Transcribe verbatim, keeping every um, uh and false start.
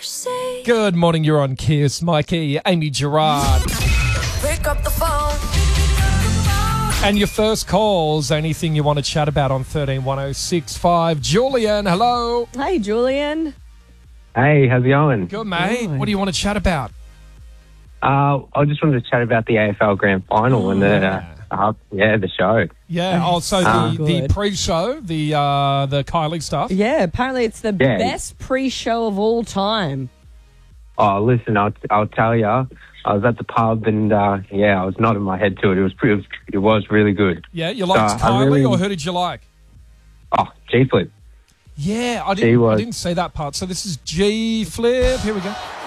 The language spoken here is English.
Good morning, you're on Kiss. Mikey, Amy Gerard. Pick up the phone. And your first calls, anything you want to chat about on thirteen one oh six five. Julian, hello. Hey, Julian. Hey, how's it going? Good, mate. Good. What do you want to chat about? Uh, I just wanted to chat about the A F L Grand Final and the uh, uh, yeah the show. Yeah, also Ah. the, the Good. pre-show, the uh, the Kylie stuff. Yeah, apparently it's the Yeah. best pre-show of all time. Oh, listen, I'll I'll tell you, I was at the pub and uh, yeah, I was nodding my head to it. It was pretty, it was, it was really good. Yeah, you liked So, I Kylie, really- or who did you like? Oh, G Flip. Yeah, I She didn't, I was- didn't say that part. So this is G Flip. Here we go.